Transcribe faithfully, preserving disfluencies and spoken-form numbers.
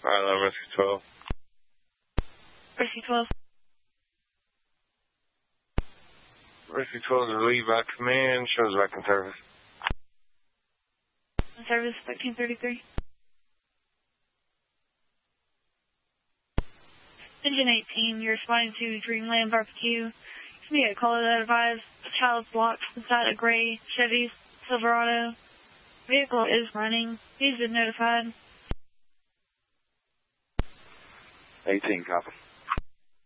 Alright, Rescue twelve. Rescue twelve. Rescue twelve is relieved by command, shows back in service. In service, thirteen thirty-three. Engine eighteen, you're responding to Dreamland Barbecue. Give me a caller that advised a child's locked inside a gray Chevy Silverado. Vehicle is running. He's been notified. eighteen, copy.